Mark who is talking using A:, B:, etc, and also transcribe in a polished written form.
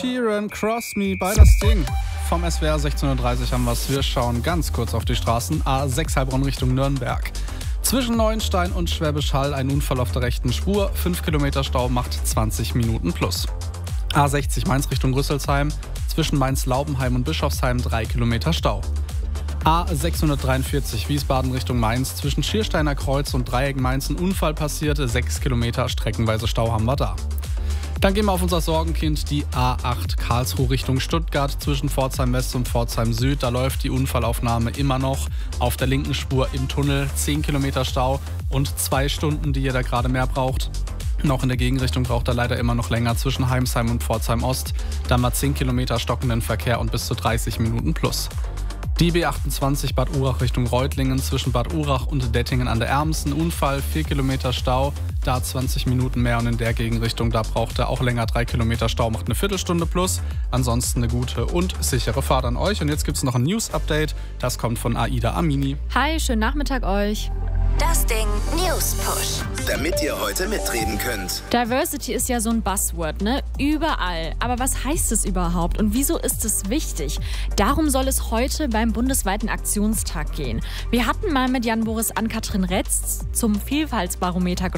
A: Sheeran, Cross Me bei das Ding. Vom SWR 16.30 Uhr haben wir's. Wir schauen ganz kurz auf die Straßen. A6 Heilbronn Richtung Nürnberg. Zwischen Neuenstein und Schwäbisch Hall ein Unfall auf der rechten Spur. 5 Kilometer Stau macht 20 Minuten plus. A60 Mainz Richtung Rüsselsheim. Zwischen Mainz-Laubenheim und Bischofsheim 3 Kilometer Stau. A643 Wiesbaden Richtung Mainz. Zwischen Schiersteiner Kreuz und Dreieck Mainz ein Unfall passiert. 6 Kilometer streckenweise Stau haben wir da. Dann gehen wir auf unser Sorgenkind, die A8 Karlsruhe Richtung Stuttgart zwischen Pforzheim West und Pforzheim Süd. Da läuft die Unfallaufnahme immer noch auf der linken Spur im Tunnel. 10 Kilometer Stau und 2 Stunden, die ihr da gerade mehr braucht. Noch in der Gegenrichtung braucht er leider immer noch länger zwischen Heimsheim und Pforzheim Ost. Da mal 10 Kilometer stockenden Verkehr und bis zu 30 Minuten plus. Die B28 Bad Urach Richtung Reutlingen zwischen Bad Urach und Dettingen an der Erms. Ein Unfall, 4 Kilometer Stau, da 20 Minuten mehr und in der Gegenrichtung, da braucht er auch länger, 3 Kilometer Stau, macht eine Viertelstunde plus. Ansonsten eine gute und sichere Fahrt an euch. Und jetzt gibt es noch ein News-Update, das kommt von Aida Amini.
B: Hi, schönen Nachmittag euch.
C: Das Ding News Push.
D: Damit ihr heute mitreden könnt.
B: Diversity ist ja so ein Buzzword, ne? Überall. Aber was heißt es überhaupt und wieso ist es wichtig? Darum soll es heute beim bundesweiten Aktionstag gehen. Wir hatten mal mit Jan-Boris Ann-Kathrin Retz zum Vielfaltsbarometer gesprochen.